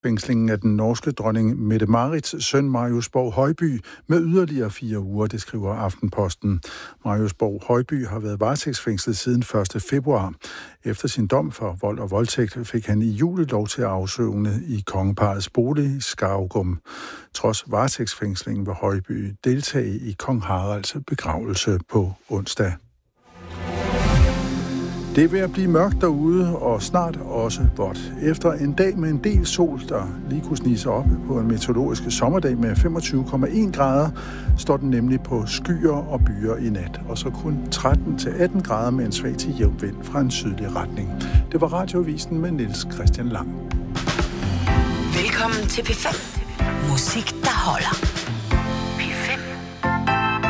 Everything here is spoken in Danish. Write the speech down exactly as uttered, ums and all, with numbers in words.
Fængslingen af den norske dronning Mette-Marits søn Marius Borg Højby med yderligere fire uger, det skriver Aftenposten. Marius Borg Højby har været varetægtsfængslet siden første februar. Efter sin dom for vold og voldtægt fik han i juli lov til at afsøvne i kongeparrets bolig i Skaugum. Trods varetægtsfængslingen vil Højby deltage i kong Haralds begravelse på onsdag. Det er ved at blive mørkt derude, og snart også vådt. Efter en dag med en del sol, der lige kunne snige sig op på en meteorologisk sommerdag med femogtyve komma en grader, står den nemlig på skyer og byer i nat, og så kun tretten til atten grader med en svag til jævn vind fra en sydlig retning. Det var Radioavisen med Niels Christian Lang. Velkommen til P fem. Musik, der holder.